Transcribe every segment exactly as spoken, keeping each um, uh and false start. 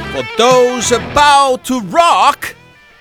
For those about to rock,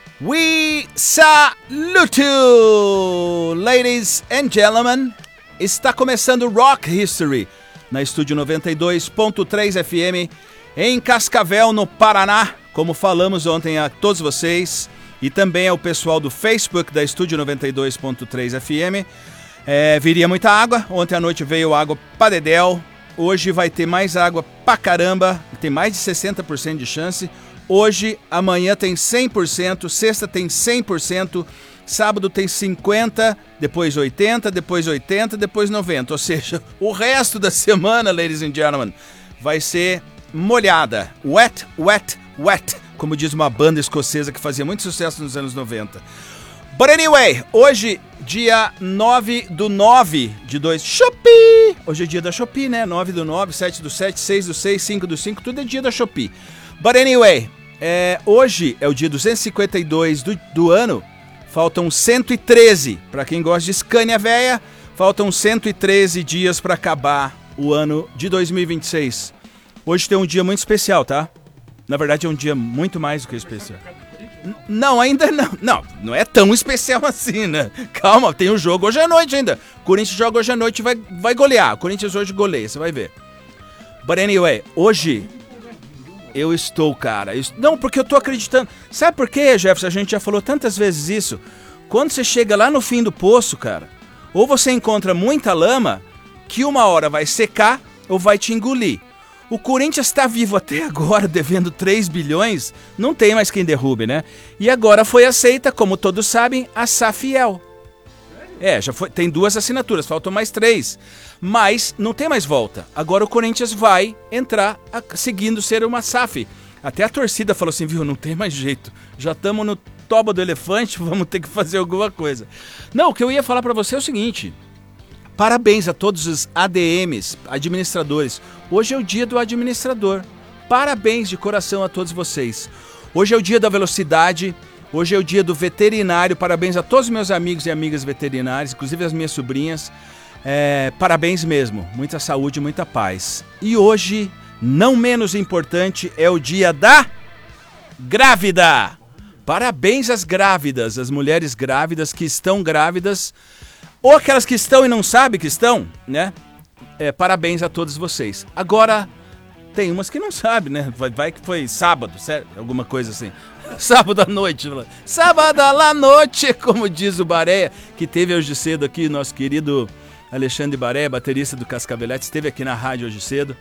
we salute you, ladies and gentlemen. Está começando Rock History na Estúdio noventa e dois ponto três F M em Cascavel, no Paraná, como falamos ontem a todos vocês e também ao pessoal do Facebook da Estúdio noventa e dois ponto três F M. É, viria muita água, ontem à noite veio água pra dedéu, hoje vai ter mais água pra caramba, tem mais de sessenta por cento de chance. Hoje, amanhã tem cem por cento, sexta tem cem por cento, sábado tem cinquenta por cento, depois oitenta por cento, depois oitenta por cento, depois noventa por cento. Ou seja, o resto da semana, ladies and gentlemen, vai ser molhada. Wet, wet, wet, como diz uma banda escocesa que fazia muito sucesso nos anos noventa. But anyway, hoje, dia nove do nove de dois... Shopee! Hoje é dia da Shopee, né? nove do nove, sete do sete, seis do seis, cinco do cinco, tudo é dia da Shopee. But anyway, é, hoje é o dia duzentos e cinquenta e dois do, do ano, faltam cento e treze, para quem gosta de Scania véia, faltam cento e treze dias para acabar o ano de dois mil e vinte e seis. Hoje tem um dia muito especial, tá? Na verdade é um dia muito mais do que especial. Não, ainda não. Não, não é tão especial assim, né? Calma, tem o um jogo hoje à noite ainda. O Corinthians joga hoje à noite e vai, vai golear. O Corinthians hoje goleia, você vai ver. But anyway, hoje eu estou, cara. Eu... Não, porque eu tô acreditando. Sabe por quê, Jefferson? A gente já falou tantas vezes isso. Quando você chega lá no fim do poço, cara, ou você encontra muita lama que uma hora vai secar ou vai te engolir. O Corinthians está vivo até agora, devendo três bilhões, não tem mais quem derrube, né? E agora foi aceita, como todos sabem, a Safiel. É, já foi, tem duas assinaturas, faltam mais três. Mas não tem mais volta. Agora o Corinthians vai entrar a, seguindo ser uma S A F. Até a torcida falou assim, viu, não tem mais jeito. Já estamos no toba do elefante, vamos ter que fazer alguma coisa. Não, o que eu ia falar para você é o seguinte... Parabéns a todos os A D Ms, administradores. Hoje é o dia do administrador. Parabéns de coração a todos vocês. Hoje é o dia da velocidade, hoje é o dia do veterinário. Parabéns a todos os meus amigos e amigas veterinários, inclusive as minhas sobrinhas. É, parabéns mesmo, muita saúde, muita paz. E hoje, não menos importante, é o dia da grávida. Parabéns às grávidas, às mulheres grávidas que estão grávidas, ou aquelas que estão e não sabem que estão, né? É, parabéns a todos vocês. Agora, tem umas que não sabem, né? Vai, vai que foi sábado, certo? Alguma coisa assim. Sábado à noite. Sábado à noite, como diz o Baréia, que teve hoje cedo aqui, nosso querido Alexandre Baréia, baterista do Cascavelete, esteve aqui na rádio hoje cedo.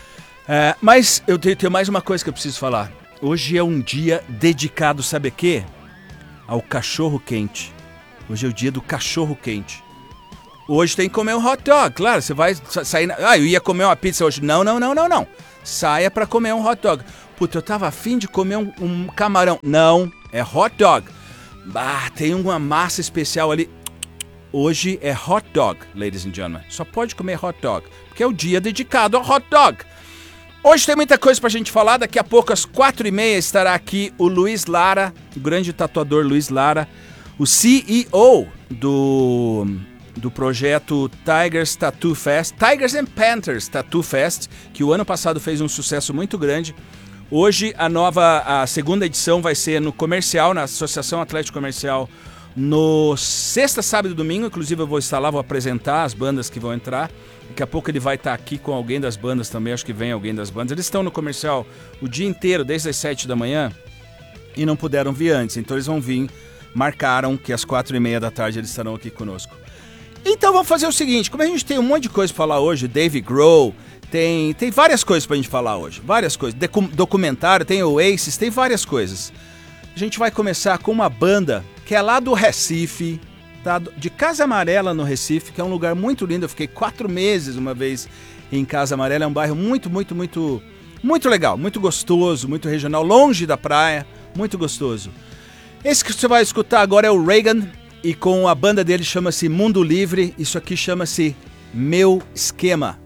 É, mas eu tenho, tenho mais uma coisa que eu preciso falar. Hoje é um dia dedicado, sabe a quê? Ao cachorro quente. Hoje é o dia do cachorro quente. Hoje tem que comer um hot dog, claro, você vai sair... Ah, eu ia comer uma pizza hoje. Não, não, não, não, não. Saia pra comer um hot dog. Puta, eu tava afim de comer um, um camarão. Não, é hot dog. Bah, tem uma massa especial ali. Hoje é hot dog, ladies and gentlemen. Só pode comer hot dog, porque é o dia dedicado ao hot dog. Hoje tem muita coisa pra gente falar. Daqui a pouco, às quatro e meia, estará aqui o Luiz Lara, o grande tatuador Luiz Lara, o C E O do... do projeto Tigers Tattoo Fest, Tigers and Panthers Tattoo Fest, que o ano passado fez um sucesso muito grande. Hoje a nova, a segunda edição vai ser no Comercial, na Associação Atlético Comercial, no sexta, sábado e domingo. Inclusive eu vou estar lá, vou apresentar as bandas que vão entrar. Daqui a pouco ele vai estar aqui com alguém das bandas também, acho que vem alguém das bandas. Eles estão no Comercial o dia inteiro, desde as sete da manhã, e não puderam vir antes, então eles vão vir, marcaram que às quatro e meia da tarde eles estarão aqui conosco. Então vamos fazer o seguinte, como a gente tem um monte de coisa para falar hoje, Dave Grohl, tem, tem várias coisas pra gente falar hoje, várias coisas, Decu- documentário, tem Oasis, tem várias coisas. A gente vai começar com uma banda que é lá do Recife, tá? De Casa Amarela no Recife, que é um lugar muito lindo, eu fiquei quatro meses uma vez em Casa Amarela, é um bairro muito, muito, muito, muito legal, muito gostoso, muito regional, longe da praia, muito gostoso. Esse que você vai escutar agora é o Reagan, e com a banda dele chama-se Mundo Livre, isso aqui chama-se Meu Esquema.